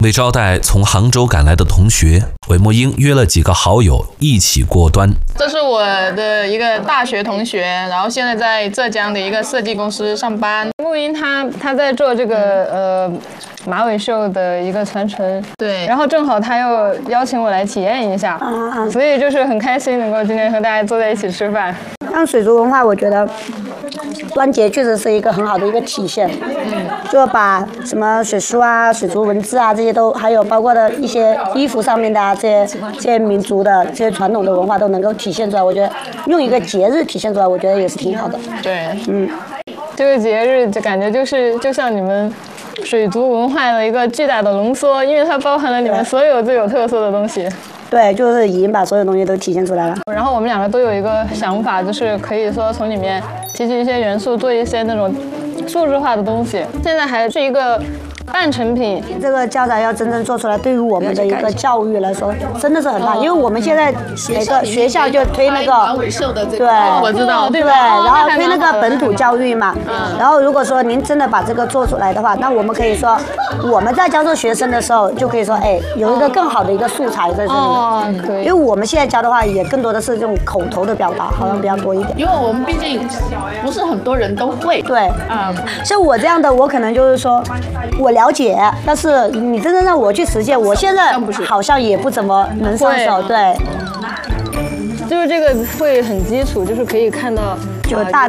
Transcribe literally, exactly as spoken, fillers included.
为招待从杭州赶来的同学，韦墨英约了几个好友一起过端。 这是我的一个大学同学，然后现在在浙江的一个设计公司上班。墨英他他在做这个呃马尾绣的一个传承，对，然后正好他又邀请我来体验一下，嗯、所以就是很开心能够今天和大家坐在一起吃饭。 像水族文化，我觉得端节确实是一个很好的一个体现，嗯，就把什么水书啊、水族文字啊这些都，还有包括的一些衣服上面的啊这些这些民族的这些传统的文化都能够体现出来。我觉得用一个节日体现出来，我觉得也是挺好的。 对， 嗯， 这个节日就感觉就是就像你们水族文化的一个巨大的浓缩，因为它包含了你们所有最有特色的东西。 对，就是已经把所有东西都体现出来了。 然后我们两个都有一个想法，就是可以说从里面提取一些元素，做一些那种数字化的东西。现在还是一个半成品， 这个教材要真正做出来，对于我们的一个教育来说，真的是很大。因为我们现在每个学校就推那个，对， 我知道， 对，然后推那个本土教育嘛。然后如果说您真的把这个做出来的话，那我们可以说，我们在教授学生的时候，就可以说，哎，有一个更好的一个素材在这里。 哦，对。 因为我们现在教的话，也更多的是这种口头的表达，好像比较多一点。 因为我们毕竟不是很多人都会。 对，嗯，像我这样的，我可能就是说，我了解，但是你真正让我去实现，我现在好像也不怎么能上手。对， 就是这个会很基础，就是可以看到就大